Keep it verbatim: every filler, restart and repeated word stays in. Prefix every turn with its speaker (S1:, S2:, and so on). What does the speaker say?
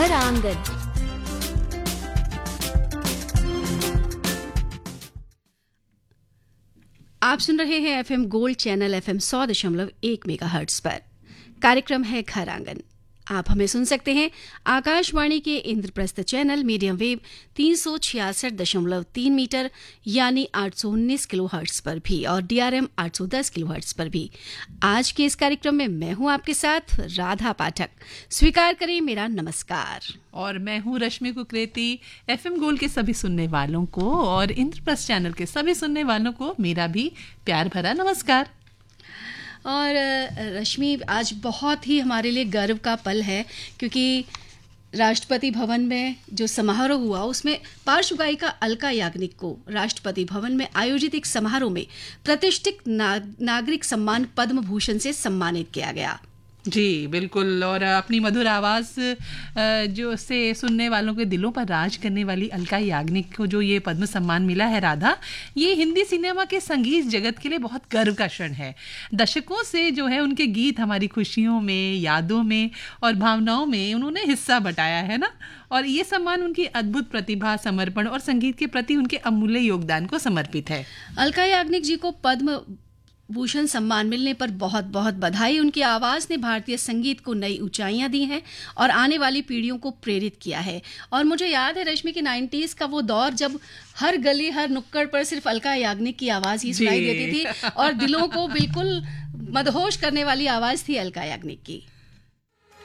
S1: घर आंगन। आप सुन रहे हैं एफएम गोल्ड चैनल एफएम सौ दशमलव एक मेगाहर्ट्ज पर। कार्यक्रम है घर आंगन। आप हमें सुन सकते हैं आकाशवाणी के इंद्रप्रस्थ चैनल मीडियम वेव तीन सौ छियासठ दशमलव तीन मीटर यानी आठ सौ उन्नीस किलो हर्ट्ज पर भी और डीआरएम आठ सौ दस किलो हर्ट्ज पर भी। आज के इस कार्यक्रम में मैं हूं आपके साथ राधा पाठक। स्वीकार करें मेरा नमस्कार।
S2: और मैं हूं रश्मि कुकरेती। एफएम गोल्ड के सभी सुनने वालों को और इंद्रप्रस्थ चैनल के सभी सुनने वालों को मेरा भी प्यार भरा नमस्कार।
S1: और रश्मि, आज बहुत ही हमारे लिए गर्व का पल है क्योंकि राष्ट्रपति भवन में जो समारोह हुआ उसमें पार्श्व गायिका अलका याग्निक को राष्ट्रपति भवन में आयोजित एक समारोह में प्रतिष्ठित ना, नागरिक सम्मान पद्म भूषण से सम्मानित किया गया।
S2: जी बिल्कुल। और अपनी मधुर आवाज़ जो से सुनने वालों के दिलों पर राज करने वाली अलका याग्निक को जो ये पद्म सम्मान मिला है राधा, ये हिंदी सिनेमा के संगीत जगत के लिए बहुत गर्व का क्षण है। दशकों से जो है उनके गीत हमारी खुशियों में, यादों में और भावनाओं में उन्होंने हिस्सा बटाया है ना। और ये सम्मान उनकी अद्भुत प्रतिभा, समर्पण और संगीत के प्रति उनके अमूल्य योगदान को समर्पित है।
S1: अलका याग्निक जी को पद्म भूषण सम्मान मिलने पर बहुत बहुत बधाई। उनकी आवाज़ ने भारतीय संगीत को नई ऊंचाइयां दी हैं और आने वाली पीढ़ियों को प्रेरित किया है। और मुझे याद है रश्मि की नाइन्टीज़ का वो दौर जब हर गली हर नुक्कड़ पर सिर्फ अलका याग्निक की आवाज़ ही सुनाई देती थी और दिलों को बिल्कुल मदहोश करने वाली आवाज़ थी अलका याग्निक की।